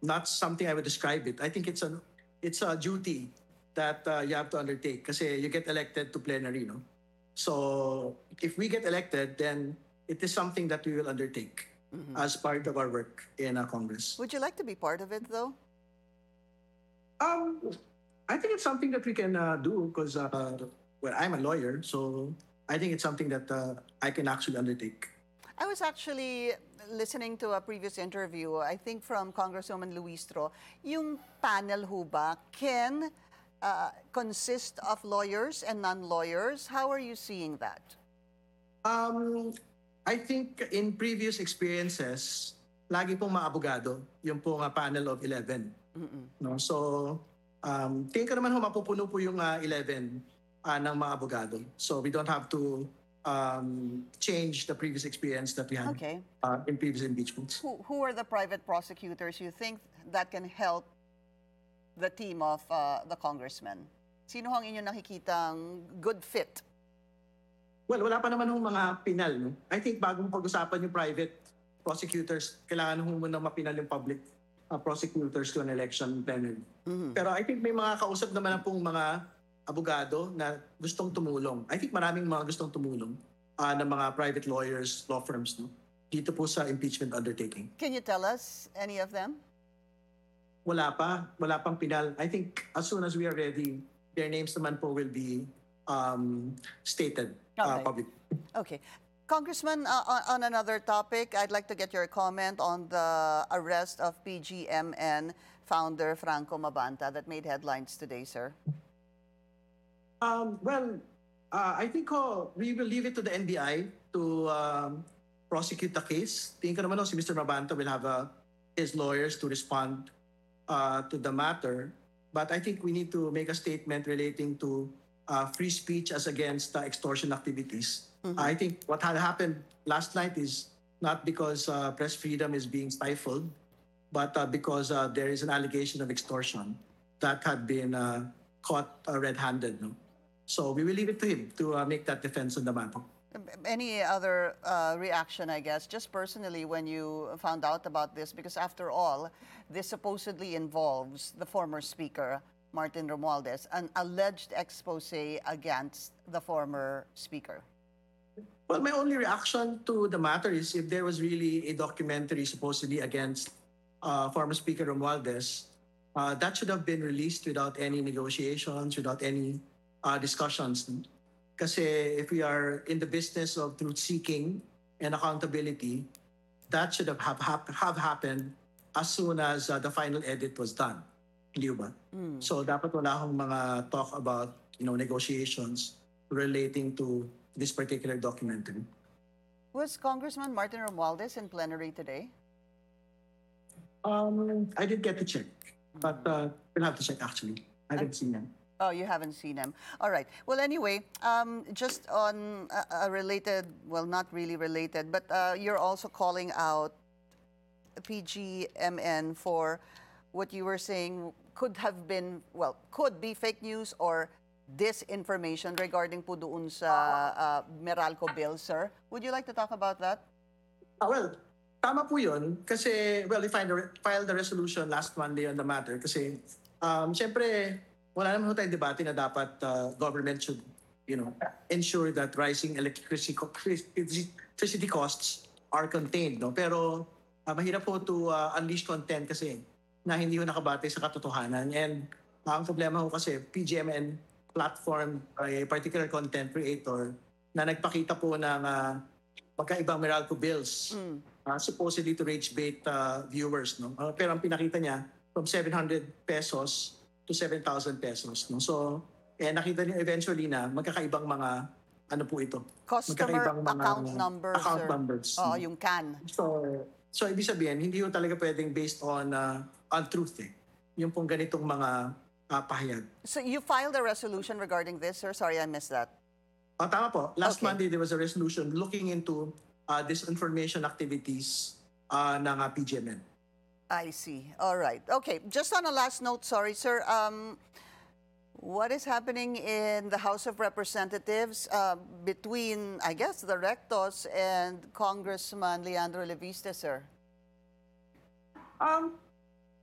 not something I would describe it. I think it's a duty that you have to undertake kasi you get elected to plenary, no? So if we get elected, then it is something that we will undertake as part of our work in Congress. Would you like to be part of it, though? I think it's something that we can do because, well, I'm a lawyer, so I think it's something that I can actually undertake. I was actually listening to a previous interview, I think from Congresswoman Luistro. Yung panel ho ba can consist of lawyers and non-lawyers? How are you seeing that? I think in previous experiences, lagi pong mga abogado, yung pong panel of 11. No? So, tingin ko naman mapupuno po yung 11 ng mga abogado. So we don't have to change the previous experience that we had in previous impeachments. Who are the private prosecutors you think that can help the team of the congressman? Sino ang inyong nakikitang good fit? Well, wala pa naman mga pinal. No? I think bagong pag-usapan yung private prosecutors, kailangan muna mapinal yung public prosecutors to an election plenary. Pero I think may mga kausap naman pong mga abogado na gustong tumulong. I think maraming mga gustong tumulong ng mga private lawyers, law firms, no? Dito po sa impeachment undertaking. Can you tell us any of them? Wala pang pinal. I think as soon as we are ready, their names naman po will be stated publicly. Okay. Congressman, on another topic, I'd like to get your comment on the arrest of PGMN founder Franco Mabanta that made headlines today, sir. I think we will leave it to the NBI to prosecute the case. Tingin ko naman si Mr. Mabanta will have his lawyers to respond to the matter. But I think we need to make a statement relating to free speech as against extortion activities. I think what had happened last night is not because press freedom is being stifled, but because there is an allegation of extortion that had been caught red-handed. No? So we will leave it to him to make that defense on the matter. Any other reaction, I guess, just personally when you found out about this? Because after all, this supposedly involves the former speaker, Martin Romualdez, an alleged expose against the former speaker. Well, my only reaction to the matter is if there was really a documentary supposedly against former Speaker Romualdez, that should have been released without any negotiations, without any discussions. Kasi if we are in the business of truth-seeking and accountability, that should have happened as soon as the final edit was done. Hindi ba? So dapat wala akong mga talk about negotiations relating to this particular documentary. Was Congressman Martin Romualdez in plenary today? I didn't get to check, but we'll have to check actually. I haven't seen him. Oh, you haven't seen him. All right. Well, anyway, just on a related, well, not really related, but you're also calling out PGMN for what you were saying could have been, well, could be fake news or disinformation regarding po doon sa Meralco bill, sir. Would you like to talk about that? Well, tama po yun. Kasi, well, we filed the resolution last Monday on the matter. Kasi, syempre, wala naman tayong debate na dapat government should, ensure that rising electricity costs are contained. No? Pero, mahirap po to unleash content kasi na hindi ko nakabate sa katotohanan. And ang problema ko kasi, PGMN platform, a particular content creator na nagpakita po ng magkaibang Meralco bills supposedly to rage bait viewers. No? Pero ang pinakita niya from 700 pesos to 7,000 pesos. No? So, nakita niyo eventually na magkakaibang mga ano po ito? Customer account numbers. Account numbers. Oo, yung CAN. So ibig sabihin, hindi yung talaga pwedeng based on truth eh. Yung pong ganitong mga pahayag. So you filed a resolution regarding this, sir? Sorry, I missed that. Tama po. Last Monday, there was a resolution looking into disinformation activities ng PGMN. I see. All right. Okay. Just on a last note, sorry, sir. What is happening in the House of Representatives between, I guess, the Rectos and Congressman Leandro Leviste, sir?